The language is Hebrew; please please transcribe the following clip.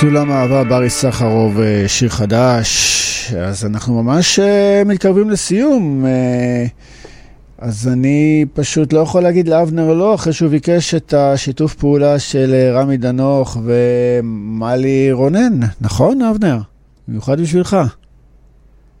סולם אהבה, ברי סחרוב, שיר חדש. אז אנחנו ממש מתקרבים לסיום. אז אני פשוט לא יכול להגיד לאבנר לא, אחרי שהוא ביקש את השיתוף פעולה של רמי דנוך ומלי רונן. נכון, אבנר? במיוחד בשבילך.